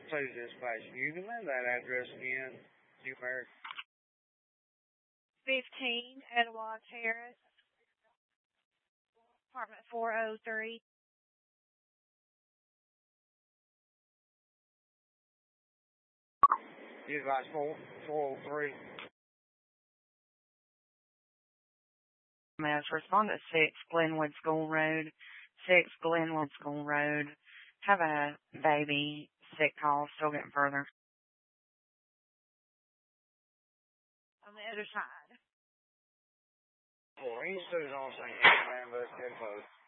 Please dispatch. You can leave that address again, numeric. 15 Edward Terrace, apartment 403. You advise 403. Mass respond to 6 Glenwood School Road. 6 Glenwood School Road. Have a baby. Sick call. Still getting further. On the other side. Well, he's still on St. Anne, man, but it's getting close.